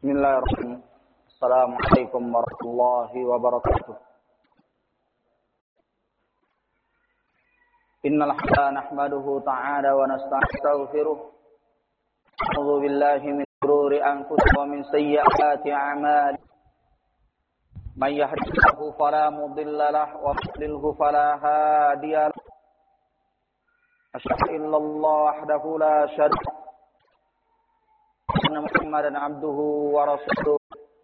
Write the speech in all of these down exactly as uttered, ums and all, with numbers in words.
Bismillahirrahmanirrahim. Assalamualaikum warahmatullahi wabarakatuh. Innal hamdala nahmaduhu ta'ala wa nastaghfiruh. A'udzu billahi min shururi anfusina wa min sayyiati a'malina. May yahdihillahu fala mudilla lahu wa may yudlilhu fala hadiya lahu. Asyhadu an la ilaha wahdahu la syarika lahu. Anna Muhammadan abduhu wa rasuluh.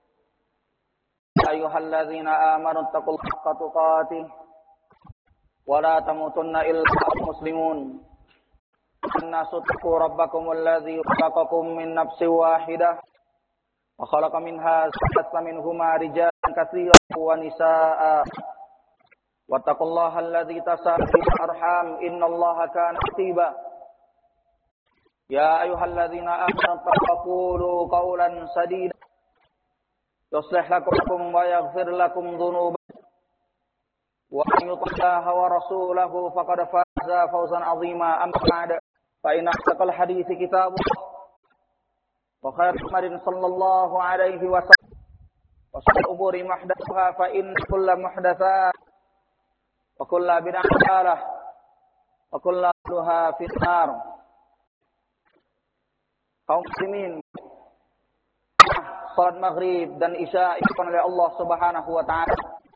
Ayyuhalladzina amanu taqullaha haqqa tuqatih wa la tamutunna illa wa antum muslimun. Annasu taqu rabbakumul ladzi khalaqakum min nafsin wahidah wa khalaqa minha zawjaha minhuma rijalan katsiran wa nisaa'a. Wattaqullaha alladzi tasaaluna arham innallaha kana hasiba. Ya ayyuhalladzina amanu taqulu qawlan sadida yuslih lakum wa yaghfir lakum dhunubakum wa man yuti'illah wa rasulahu faqad faza fawzan 'azima. Amma ba'd, fa inna asdaqal hadithi kitabullah wa khairul hadi sallallahu alaihi wasallam wa sharrul umuri muhdatsatuha fa inna kulla muhdatsatin wa kulla bid'atin dhalalah wa kulla dhalalah fi nar. Kaum muslimin, salat maghrib dan isya dilakukan oleh Allah Subhanahu wa taala.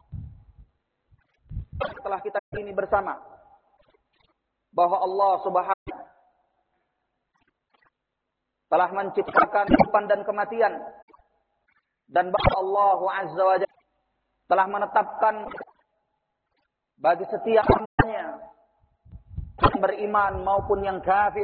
Setelah kita ini bersama bahwa Allah Subhanahu telah menciptakan kehidupan dan kematian, dan bahwa Allah Azza wa Jalla telah menetapkan bagi setiap hamba-Nya yang beriman maupun yang kafir,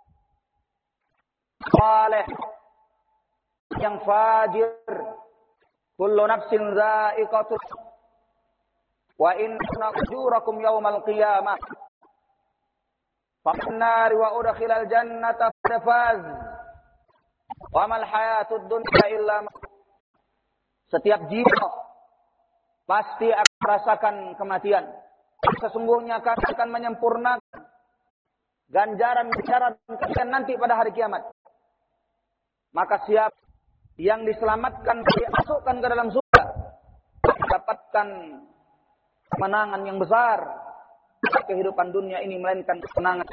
saleh yang fajir, kullu nafsin dha'iqatul wa inna ujurakum yawmal qiyamah fa'an nari wa udkhilal jannata faz wa mal hayatud dunya illa. Setiap jiwa pasti akan merasakan kematian. Sesungguhnya kami akan menyempurnakan ganjaran ganjaran kalian nanti pada hari kiamat. Maka siapa yang diselamatkan, dimasukkan ke dalam surga, mendapatkan kemenangan yang besar. Kehidupan dunia ini melainkan kemenangan.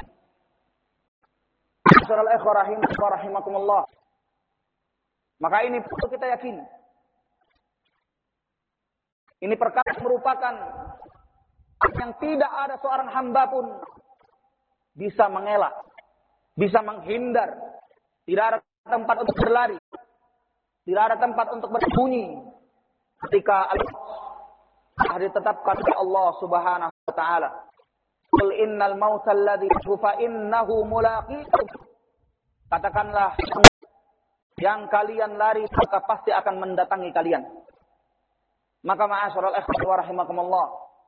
Surah Al-Ikhwan rahimakumullah. Maka ini perlu kita yakini. Ini perkara merupakan yang tidak ada seorang hamba pun bisa mengelak, bisa menghindar. Tidak ada tempat untuk berlari, tidak ada tempat untuk bersembunyi ketika Allah ditetapkan oleh Allah Subhanahu wa taala. Qul innal mautal ladzi fa innahu mulaqikum. Katakanlah, yang kalian lari maka pasti akan mendatangi kalian. Maka ma'asyiral ikhwan wa rahimakumullah,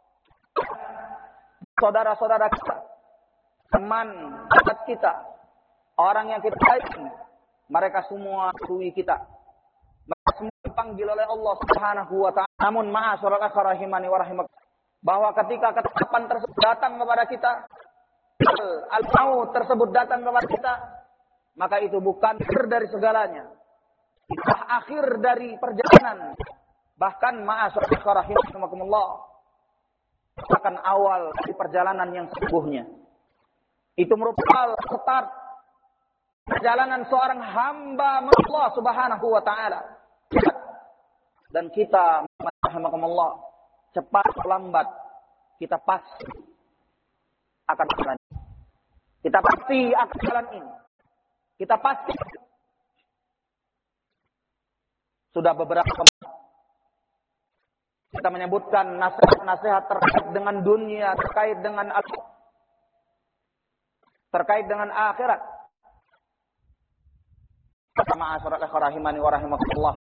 saudara-saudara kita, teman dekat kita, orang yang kita sayangi, mereka semua musuhi kita. Mereka semua dipanggil oleh Allah Subhanahu wa taala. Namun ma'asyiral ikhwan rahimani wa rahimakumullah, bahwa ketika ketetapan tersebut datang kepada kita, al-maut tersebut datang kepada kita, maka itu bukan akhir dari segalanya. Itu akhir dari perjalanan. Bahkan ma'asyiral ikhwan rahimakumullah, akan awal dari perjalanan yang sesungguhnya. Itu merupakan start perjalanan seorang hamba Allah Subhanahu wa taala. Dan kita rahimakumullah, cepat atau lambat kita pasti akan jalan. Kita pasti akan jalan ini. Kita pasti sudah beberapa kita menyebutkan nasihat-nasihat terkait dengan dunia, terkait dengan terkait dengan akhirat. Ma'asyiral ikhwan rahimani wa rahimakumullah.